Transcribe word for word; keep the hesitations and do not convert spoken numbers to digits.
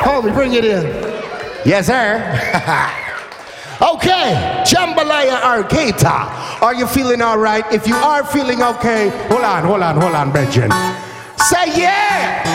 Homie, bring it in. Yes, sir. Okay, Jambalaya Arcata. Are you feeling all right? If you are feeling okay, hold on, hold on, hold on, Bridget. Say yeah!